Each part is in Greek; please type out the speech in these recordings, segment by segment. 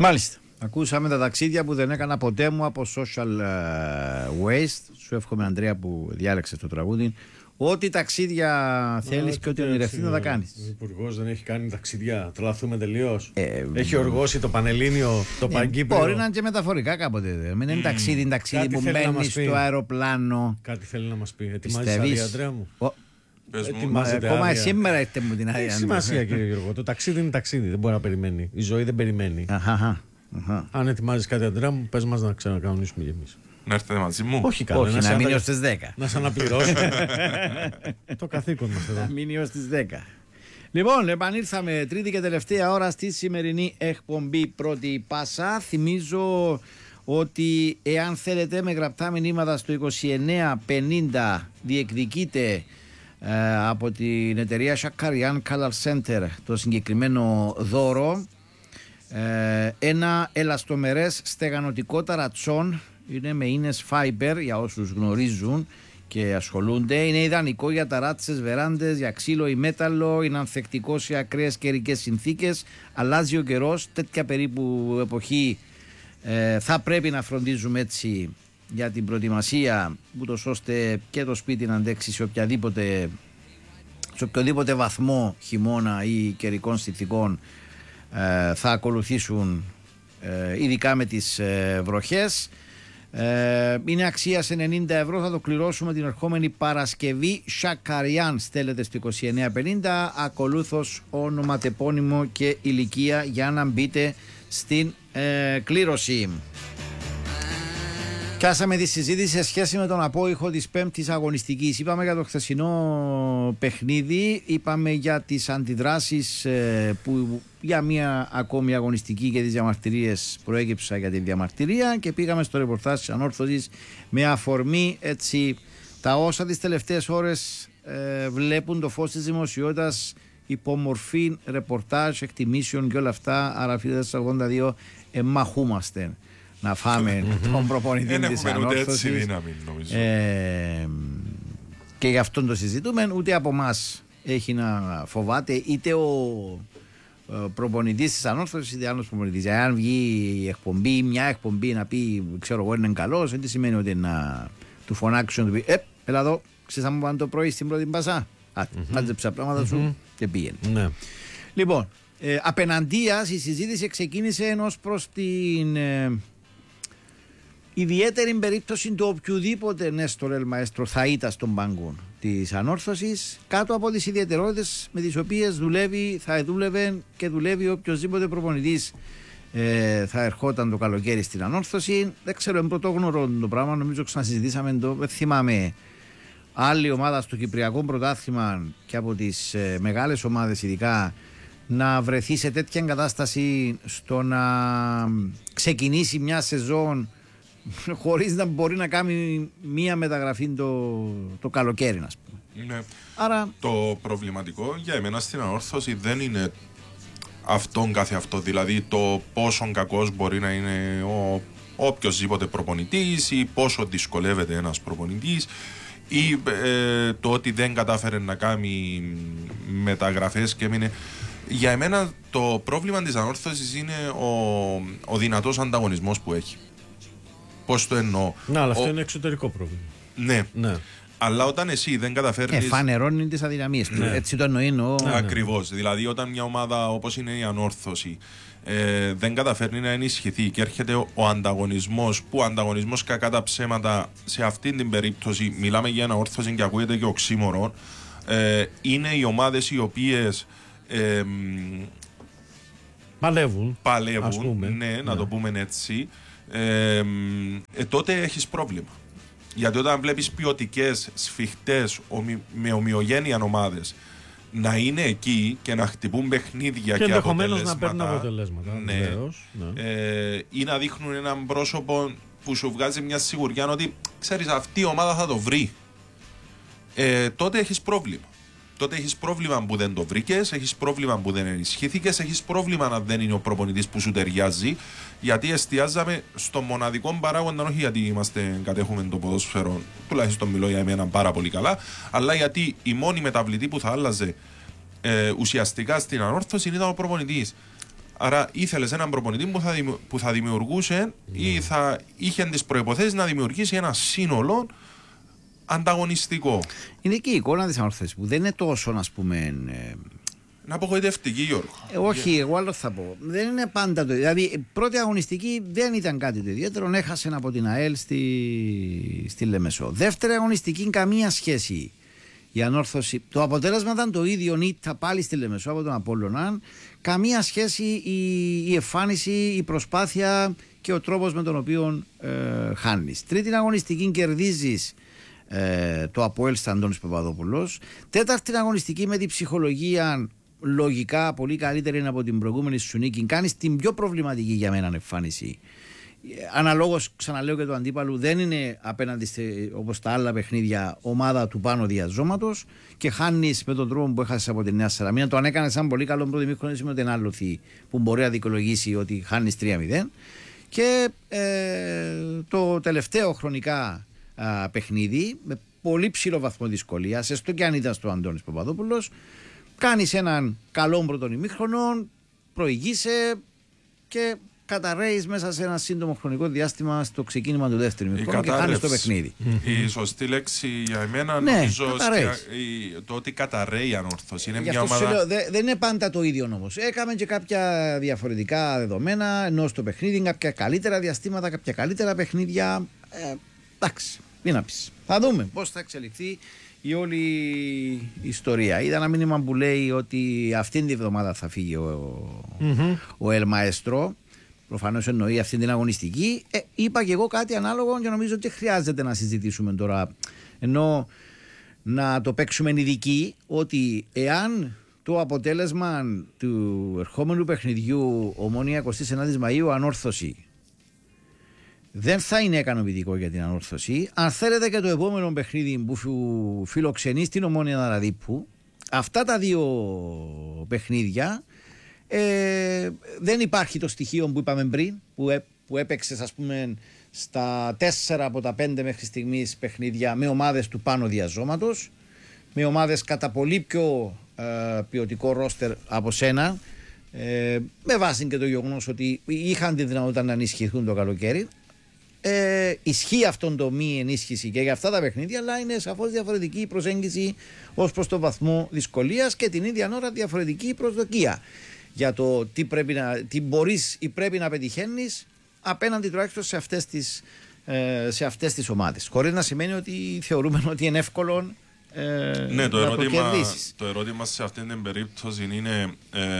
Μάλιστα. Ακούσαμε τα ταξίδια που δεν έκανα ποτέ μου από social waste. Σου εύχομαι, Ανδρέα, που διάλεξες το τραγούδι. Ό,τι ταξίδια θέλεις και ό,τι ονειρευτείς να τα κάνεις. Ο Υπουργός δεν έχει κάνει ταξίδια, τρελαθούμε τελείως. Έχει οργώσει το Πανελλήνιο, το Παγκύπριο. Μπορεί να είναι και μεταφορικά κάποτε. Μην είναι ταξίδι που μένει στο αεροπλάνο. Κάτι θέλει να μας πει. Ετοιμάζεις άδεια, Ανδρέα μου? Ακόμα σήμερα έρχεται μου την άδεια. Έχει σημασία, κύριε Γιώργο. Το ταξίδι είναι ταξίδι. Δεν μπορεί να περιμένει. Η ζωή δεν περιμένει. Αν ετοιμάζεις κάτι, Ανδρέα μου, πες μας να ξανακανονίσουμε κι εμείς. Να έρθετε μαζί μου. Όχι καλά. Όχι, να μείνει ως τις 10. Να σας αναπληρώσουμε. Το καθήκον μας εδώ. Να μείνει ως τις 10. Λοιπόν, επανήλθαμε τρίτη και τελευταία ώρα στη σημερινή εκπομπή Πρώτη Πάσα. Θυμίζω ότι εάν θέλετε με γραπτά μηνύματα στο 2950 διεκδικείτε από την εταιρεία Shakarian Color Center το συγκεκριμένο δώρο, ένα ελαστομερές στεγανοτικό ταρατσόν. Είναι με ίνες fiber για όσους γνωρίζουν και ασχολούνται. Είναι ιδανικό για ταράτσες, βεράντες, για ξύλο ή μέταλλο. Είναι ανθεκτικό σε ακραίες καιρικές συνθήκες. Αλλάζει ο καιρός. Τέτοια περίπου εποχή θα πρέπει να φροντίζουμε έτσι για την προετοιμασία, ούτως ώστε και το σπίτι να αντέξει σε οποιοδήποτε βαθμό χειμώνα ή καιρικών συνθηκών θα ακολουθήσουν, ειδικά με τις βροχές. Είναι αξία σε 90 ευρώ. Θα το κληρώσουμε την ερχόμενη Παρασκευή. Shakarian, στέλνετε στο 2950, ακολούθως όνομα, τεπώνυμο και ηλικία για να μπείτε στην κλήρωση. Πιάσαμε τη συζήτηση σε σχέση με τον απόϊχο της πέμπτης αγωνιστικής. Είπαμε για το χθεσινό παιχνίδι, είπαμε για τις αντιδράσεις που για μια ακόμη αγωνιστική και τις διαμαρτυρίες προέκυψα για τη διαμαρτυρία, και πήγαμε στο ρεπορτάζ της Ανόρθωσης με αφορμή έτσι τα όσα τις τελευταίες ώρες βλέπουν το φως της δημοσιότητας υπό μορφή ρεπορτάζ, εκτιμήσεων και όλα αυτά. Άρα φίλοι 482 μαχούμαστε να φάμε τον προπονητή της Ανόρθωσης, και γι' αυτόν το συζητούμε. Ούτε από εμάς έχει να φοβάται είτε ο προπονητής της Ανόρθωσης είτε άλλος προπονητής. Αν βγει η εκπομπή, μια εκπομπή να πει ξέρω εγώ είναι καλός, δεν σημαίνει ότι να του φωνάξουν, να του πει έλα εδώ, ξέρεις να μου πάνε το πρωί στην πρώτη μπασά, μάζεψα πράγματα σου και πήγαινε. Λοιπόν, απέναντίας η συζήτηση ξεκίνησε ως προς την ιδιαίτερη περίπτωση του οποιοδήποτε Νέστορ Ελμαέστρο θα ήταν στον πάγκο της Ανόρθωσης, κάτω από τις ιδιαιτερότητες με τις οποίες θα δούλευε και δουλεύει οποιοδήποτε προπονητής θα ερχόταν το καλοκαίρι στην Ανόρθωση. Δεν ξέρω, είναι πρωτόγνωρο το πράγμα, νομίζω ξανασυζητήσαμε το, δεν θυμάμαι άλλη ομάδα στο Κυπριακό Πρωτάθλημα και από τις μεγάλες ομάδες ειδικά να βρεθεί σε τέτοια κατάσταση στο να ξεκινήσει μια σεζόν χωρίς να μπορεί να κάνει μία μεταγραφή το καλοκαίρι, ας πούμε. Ναι. Άρα το προβληματικό για εμένα στην Ανόρθωση δεν είναι αυτόν καθε αυτό, δηλαδή το πόσο κακός μπορεί να είναι ο οποιοσδήποτε προπονητής ή πόσο δυσκολεύεται ένας προπονητής ή το ότι δεν κατάφερε να κάνει μεταγραφές και έμεινε. Για εμένα το πρόβλημα της Ανόρθωσης είναι ο δυνατός ανταγωνισμός που έχει. Πώς το εννοώ? Αλλά αυτό είναι εξωτερικό πρόβλημα. Ναι. Αλλά όταν εσύ δεν καταφέρνεις. Φανερώνει τις αδυναμίες του. Έτσι το εννοεί. Ακριβώς. Δηλαδή, όταν μια ομάδα όπως είναι η Ανόρθωση δεν καταφέρνει να ενισχυθεί και έρχεται ο ανταγωνισμός, που ο ανταγωνισμός κακά τα ψέματα σε αυτή την περίπτωση, μιλάμε για ένα Ανόρθωση και ακούγεται και οξύμορο, είναι οι ομάδες οι οποίες παλεύουν, να το πούμε έτσι. Τότε έχεις πρόβλημα. Γιατί όταν βλέπεις ποιοτικές, σφιχτές, με ομοιογένεια ομάδες να είναι εκεί και να χτυπούν παιχνίδια και ενδεχομένως να παίρνουν αποτελέσματα, ή να δείχνουν έναν πρόσωπο που σου βγάζει μια σιγουριά ότι ξέρεις αυτή η ομάδα θα το βρει, τότε έχεις πρόβλημα. Τότε έχεις πρόβλημα που δεν το βρήκες, έχεις πρόβλημα που δεν ενισχύθηκες, έχεις πρόβλημα να δεν είναι ο προπονητής που σου ταιριάζει, γιατί εστιάζαμε στο μοναδικό παράγοντα, όχι γιατί κατέχουμε το ποδόσφαιρο, τουλάχιστον μιλώ για εμένα πάρα πολύ καλά, αλλά γιατί η μόνη μεταβλητή που θα άλλαζε ουσιαστικά στην Ανόρθωση ήταν ο προπονητής. Άρα ήθελες έναν προπονητή που θα δημιουργούσε ή θα είχε τις προϋποθέσεις να δημιουργήσει ένα σύνολο ανταγωνιστικό. Είναι και η εικόνα της Ανόρθωσης που δεν είναι τόσο, ας πούμε. Είναι απογοητευτική, Γιώργο. Όχι, εγώ άλλο θα πω. Δεν είναι πάντα το ίδιο. Δηλαδή, η πρώτη αγωνιστική δεν ήταν κάτι το ιδιαίτερο. Έχασε από την ΑΕΛ στη Λεμεσό. Δεύτερη αγωνιστική, καμία σχέση. Η Ανόρθωση. Το αποτέλεσμα ήταν το ίδιο, νύχτα πάλι στη Λεμεσό από τον Απόλλωνα. Καμία σχέση η εμφάνιση, η προσπάθεια και ο τρόπος με τον οποίο χάνεις. Τρίτη αγωνιστική, κερδίζεις το ΑΠΟΕΛ στα Αντώνης Παπαδόπουλος. Τέταρτη αγωνιστική με την ψυχολογία λογικά πολύ καλύτερη είναι από την προηγούμενη σου νίκη. Κάνεις την πιο προβληματική για μένα εμφάνιση. Αναλόγως, ξαναλέω και του αντίπαλου, δεν είναι απέναντι όπως τα άλλα παιχνίδια ομάδα του πάνω διαζώματος και χάνεις με τον τρόπο που έχασες από τη Νέα Σαλαμίνα. Το αν έκανε σαν πολύ καλό πρώτο ημίχρονο σημαίνει ότι είναι άλοθη που μπορεί να δικαιολογήσει ότι χάνεις 3-0. Και το τελευταίο χρονικά παιχνίδι με πολύ ψηλό βαθμό δυσκολίας, έστω και αν ήταν στο Αντώνης Παπαδόπουλος, κάνεις έναν καλό πρώτο ημίχρονο, προηγείσαι και καταρρέεις μέσα σε ένα σύντομο χρονικό διάστημα στο ξεκίνημα του δεύτερου ημίχρονου και χάνεις το παιχνίδι. Η σωστή λέξη για εμένα νομίζω το ότι καταρρέει η Ανόρθωση. Είναι μια ομάδα. Δεν είναι πάντα το ίδιο όμως. Έκαμε και κάποια διαφορετικά δεδομένα ενώ στο παιχνίδι, κάποια καλύτερα διαστήματα, κάποια καλύτερα παιχνίδια. Εντάξει, μην να πεις. Θα δούμε πώς θα εξελιχθεί η όλη ιστορία. Είδα ένα μήνυμα που λέει ότι αυτήν την εβδομάδα θα φύγει ο Ελ Μαέστρο. Προφανώς εννοεί αυτή την αγωνιστική. Είπα και εγώ κάτι ανάλογο και νομίζω ότι χρειάζεται να συζητήσουμε τώρα. Ενώ να το παίξουμε ειδική ότι εάν το αποτέλεσμα του ερχόμενου παιχνιδιού Ομόνοια 29 Μαΐου Ανόρθωση δεν θα είναι ικανοποιητικό για την Ανόρθωση, αν θέλετε και το επόμενο παιχνίδι που φιλοξενεί στην Ομόνοια Ναραδίππου, αυτά τα δύο παιχνίδια δεν υπάρχει το στοιχείο που είπαμε πριν, που έπαιξες ας πούμε στα 4 από τα 5 μέχρι στιγμής παιχνίδια με ομάδες του πάνω διαζώματος, με ομάδες κατά πολύ πιο ποιοτικό ρόστερ από σένα, με βάση και το γεγονός ότι είχαν τη δυνατότητα να ενισχυθούν το καλοκαίρι. Ισχύει αυτόν το μη ενίσχυση και για αυτά τα παιχνίδια, αλλά είναι σαφώς διαφορετική η προσέγγιση ως προς το βαθμό δυσκολίας και την ίδια ώρα διαφορετική η προσδοκία για το τι μπορείς ή πρέπει να πετυχαίνεις απέναντι τουλάχιστον σε αυτές τις ομάδες. Χωρίς να σημαίνει ότι θεωρούμε ότι είναι εύκολο ναι, το κερδίσεις. Το ερώτημα σε αυτήν την περίπτωση είναι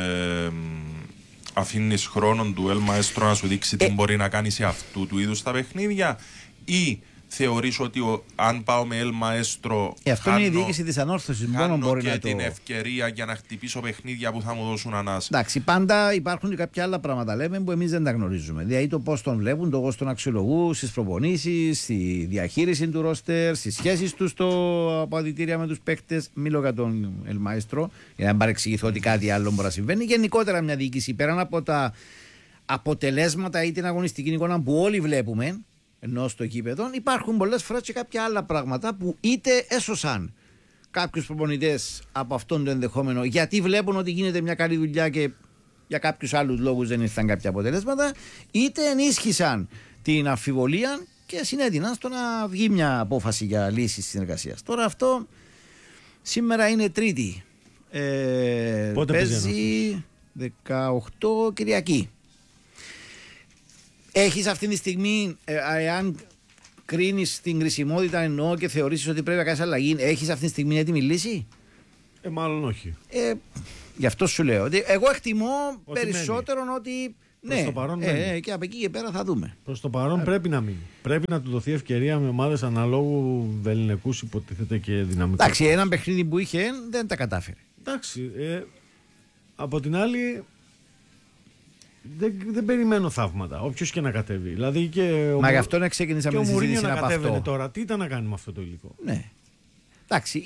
αφήνεις χρόνον του Ελ Μαέστρο να σου δείξει τι μπορεί να κάνει σε αυτού του είδους τα παιχνίδια ή θεωρείς ότι αν πάω με Ελ Μαέστρο αυτό είναι η διοίκηση της Ανόρθωσης μόνο μπορεί να το... την ευκαιρία για να χτυπήσω παιχνίδια που θα μου δώσουν ανάσα. Εντάξει, πάντα υπάρχουν και κάποια άλλα πράγματα λέμε που εμείς δεν τα γνωρίζουμε. Δηλαδή το πώς τον βλέπουν, το πώς τον αξιολογούν στις προπονήσεις, στη διαχείριση του ρόστερ, στις σχέσεις του από αδυτήρια με τους παίκτες. Μιλώ για τον Ελ Μαέστρο, για να παρεξηγηθώ ότι κάτι άλλο μπορεί να συμβαίνει. Γενικότερα μια διοίκηση πέραν από τα αποτελέσματα ή την αγωνιστική εικόνα που όλοι βλέπουμε. Ενώ στο γήπεδο υπάρχουν πολλές φορές και κάποια άλλα πράγματα που είτε έσωσαν κάποιους προπονητές από αυτόν το ενδεχόμενο γιατί βλέπουν ότι γίνεται μια καλή δουλειά και για κάποιους άλλους λόγους δεν ήρθαν κάποια αποτελέσματα, είτε ενίσχυσαν την αμφιβολία και συνέτειναν στο να βγει μια απόφαση για λύση συνεργασίας. Τώρα αυτό σήμερα είναι Τρίτη. Πότε παίζει 18 Κυριακή. Έχεις αυτή τη στιγμή, εάν κρίνεις την κρισιμότητα εννοώ και θεωρήσεις ότι πρέπει να κάνεις αλλαγή, έχεις αυτή τη στιγμή έτοιμη λύση? Μάλλον όχι. Γι' αυτό σου λέω. Εγώ εκτιμώ ότι περισσότερο μένει. Ότι ναι, το παρόν και από εκεί και πέρα θα δούμε. Προς το παρόν πρέπει να μείνει. Πρέπει να του δοθεί ευκαιρία με ομάδες αναλόγου βεληνικούς υποτίθεται και δυναμικού. Εντάξει, έναν παιχνίδι που είχε δεν τα κατάφερε. Εντάξει, από την άλλη... Δεν περιμένω θαύματα, όποιος και να κατέβει. Δηλαδή μα γι' αυτό να ξεκινήσαμε τη συζήτηση να από αυτό. Τώρα, τι ήταν να κάνει με αυτό το υλικό. Ναι. Εντάξει,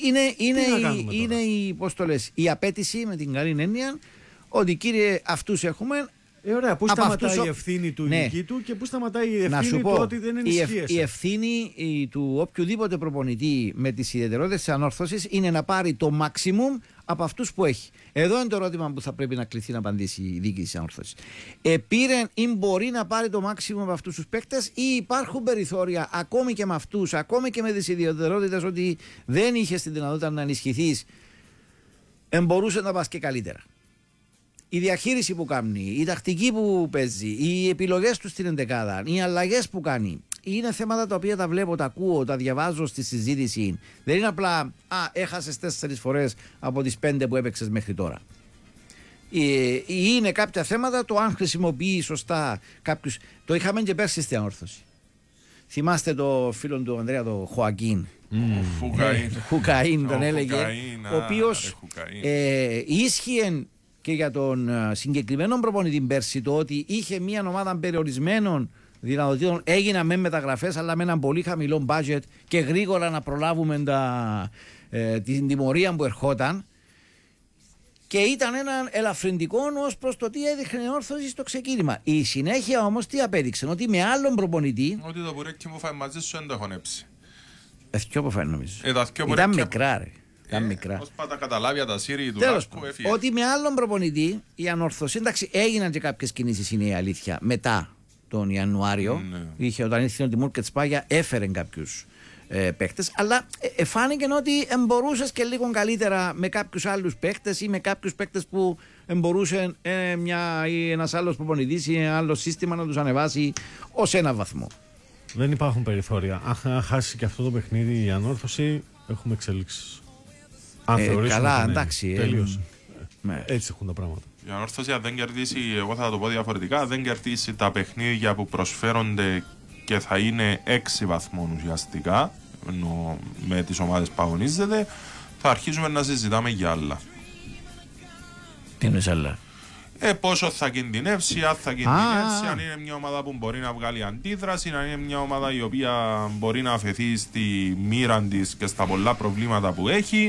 είναι πώς το λες, η απέτηση με την καλή έννοια ότι κύριε αυτούς έχουμε, Ωραία, πού σταματάει η ευθύνη του νίκη του και πού σταματάει η ευθύνη του ότι δεν ενισχύεσαι. Η ευθύνη του οποιοδήποτε προπονητή με τις ιδιαιτερότητες της Ανόρθωσης είναι να πάρει το maximum από αυτούς που έχει. Εδώ είναι το ερώτημα που θα πρέπει να κληθεί να απαντήσει η διοίκηση της Ανόρθωσης. Πήρε ή μπορεί να πάρει το maximum από αυτούς τους παίκτες, ή υπάρχουν περιθώρια ακόμη και με αυτούς, ακόμη και με τις ιδιαιτερότητες, ότι δεν είχε τη δυνατότητα να ενισχυθείς, μπορούσε να πας και καλύτερα. Η διαχείριση που κάνει, η τακτική που παίζει, οι επιλογές του στην εντεκάδα, οι αλλαγές που κάνει, είναι θέματα τα οποία τα βλέπω, τα ακούω, τα διαβάζω στη συζήτηση. Δεν είναι απλά έχασες 4 φορές από τις 5 που έπαιξες μέχρι τώρα. Είναι κάποια θέματα, το αν χρησιμοποιεί σωστά κάποιους. Το είχαμε και πέρσι στην Ανόρθωση. Θυμάστε το φίλο του Ανδρέα, το Χωακίν. Χουκαΐν τον έλεγε, ο οποίος ίσχυε και για τον συγκεκριμένο προπονητή πέρσι, το ότι είχε μια ομάδα περιορισμένων δυνατοτήτων, έγιναν με μεταγραφές αλλά με έναν πολύ χαμηλό budget και γρήγορα να προλάβουμε την τιμωρία που ερχόταν, και ήταν έναν ελαφρυντικό ως προς το τι έδειχνε η Όρθωση στο ξεκίνημα. Η συνέχεια όμως τι απέδειξε, ότι με άλλον προπονητή. Ότι το πουρέκι μου φάει μαζί σου δεν το έχω νέψει. Εθιό που φάει νομίζω. Ήταν μικρά ρε. Ως πάντα καταλάβει τα σύρι του Λάσκου έφυγε. Ότι με άλλον προπονητή η Ανόρθωση, εντάξει, έγιναν και κάποιες κινήσεις, είναι η αλήθεια, μετά τον Ιανουάριο. Όταν ήρθε ο Τιμούρ και Τσπάγια έφερε κάποιους παίκτες, αλλά φάνηκε ότι μπορούσες και λίγο καλύτερα με κάποιους άλλους παίκτες ή με κάποιους παίκτες που μπορούσε ένας άλλος προπονητής ή ένα άλλο σύστημα να τους ανεβάσει ως ένα βαθμό. Δεν υπάρχουν περιθώρια. Αν χάσει και αυτό το παιχνίδι η Ανόρθωση, έχουμε εξελίξεις. Αν θεωρήσουμε καλά, εντάξει. Τελείωσε. Έτσι έχουν τα πράγματα. Η Ανόρθωση, αν δεν κερδίσει, εγώ θα το πω διαφορετικά, δεν κερδίσει τα παιχνίδια που προσφέρονται και θα είναι 6 βαθμών ουσιαστικά, ενώ με τις ομάδες που αγωνίζεται, θα αρχίσουμε να συζητάμε για άλλα. Τι είναι άλλα? Πόσο θα κινδυνεύσει, αν θα κινδυνεύσει, αν είναι μια ομάδα που μπορεί να βγάλει αντίδραση, αν είναι μια ομάδα η οποία μπορεί να αφαιθεί στη μοίρα της και στα πολλά προβλήματα που έχει.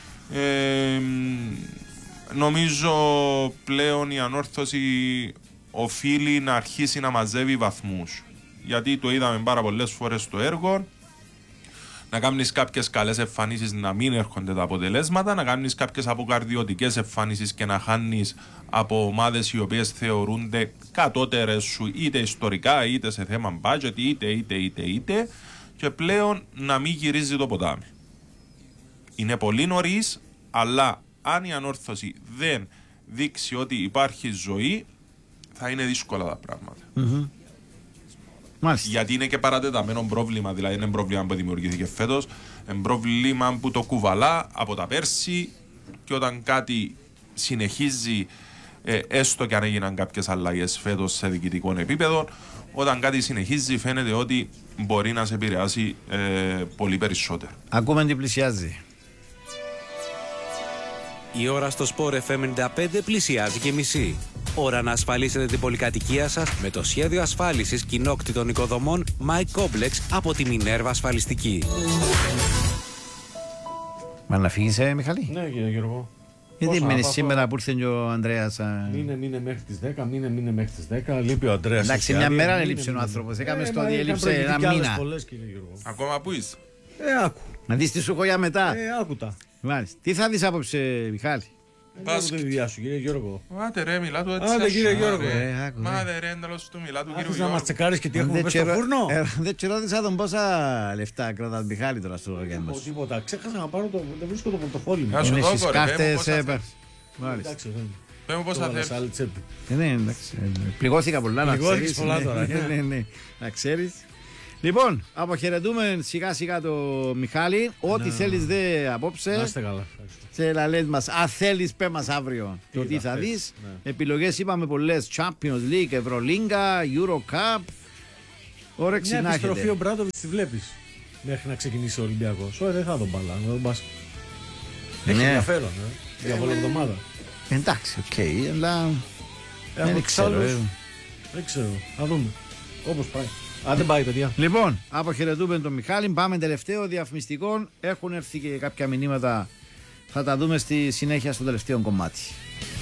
Νομίζω πλέον η Ανόρθωση οφείλει να αρχίσει να μαζεύει βαθμούς, γιατί το είδαμε πάρα πολλές φορές στο έργο, να κάνεις κάποιες καλές εμφανίσεις να μην έρχονται τα αποτελέσματα, να κάνεις κάποιες αποκαρδιωτικές εμφανίσεις και να χάνεις από ομάδες οι οποίες θεωρούνται κατώτερες σου, είτε ιστορικά είτε σε θέμα budget είτε και πλέον να μην γυρίζει το ποτάμι. Είναι πολύ νωρίς, αλλά αν η Ανόρθωση δεν δείξει ότι υπάρχει ζωή, θα είναι δύσκολα τα πράγματα. Μάλιστα. Γιατί είναι και παρατεταμένο πρόβλημα, δηλαδή είναι πρόβλημα που δημιουργήθηκε φέτος, είναι πρόβλημα που το κουβαλά από τα πέρσι, και όταν κάτι συνεχίζει, έστω και αν έγιναν κάποιες αλλαγές φέτος σε διοικητικό επίπεδο, όταν κάτι συνεχίζει φαίνεται ότι μπορεί να σε επηρεάσει πολύ περισσότερο. Ακούμε τι πλησιάζει. Η ώρα στο Sport FM 95 πλησιάζει και μισή. Ώρα να ασφαλίσετε την πολυκατοικία σας με το σχέδιο ασφάλισης κοινόκτητων οικοδομών My Complex από τη Μινέρβα Ασφαλιστική. Μα να φύγεις, Μιχαλή? Ναι, κύριε Γιώργο. Γιατί μένεις σήμερα που ήρθε και ο Ανδρέας? Μείνε μέχρι τις 10, μείνε μέχρι τις 10. Λείπει ο Ανδρέας. Εντάξει, μια μέρα έλειψε ο άνθρωπος. Έκαμε στο ότι έλειψε ένα μήνα. Ακόμα που είσαι? Άκου. Να δεις τι σου έχω για μετά. Άκουτα. Μάλιστα. Τι θα δεις απόψε, Μιχάλη? Πάσκετ. Τη δουλειά σου, κύριε Γιώργο. Άντε ρε, μιλά του έτσι. Άντε, κύριε Γιώργο. Μάτε ρε, ένταλος του, μιλά του κύριου Γιώργο. Γιώργου. Να μας τσεκάρεις και τι έχουμε μέσα στο φούρνο. Δεν ρώτησα τον πόσα λεφτά κρατάς, Μιχάλη, τώρα στο λογαριασμό σου. Τίποτα. Ξέχασα να πάρω δεν βρίσκω το πορτοφόλι μου. Είναι στις κάρτες. Εντάξει, δεν. Πες μου πώς θα θέλεις. Ναι, εντάξει. Πληγώθηκα πολλά, να ξέρεις. Πληγώθηκες πολλά τώρα. Ναι, να ξέρεις. Λοιπόν, αποχαιρετούμε σιγά σιγά το Μιχάλη. Ό,τι θέλεις δε απόψε. Να είστε καλά. Σε λαλές μας, αν θέλεις πέ μας αύριο το τι θα δεις. Επιλογές είπαμε πολλές. Champions League, Ευρωλίγκα, Euro Cup. Όρεξη να έχετε. Μια επιστροφή ο Μπράντοβιτς τη βλέπεις μέχρι να ξεκινήσει ο Ολυμπιακός. Δεν θα τον μπάλα, να τον πας. Έχει ενδιαφέρον, για όλη εβδομάδα. Εντάξει, οκ, αλλά δεν ξέρω. Δεν ξέρω, θα δούμε. Όπως πάει. Αν δεν πάει, παιδιά. Λοιπόν, αποχαιρετούμε τον Μιχάλη. Πάμε τελευταίο διαφημιστικό. Έχουν έρθει και κάποια μηνύματα. Θα τα δούμε στη συνέχεια στο τελευταίο κομμάτι.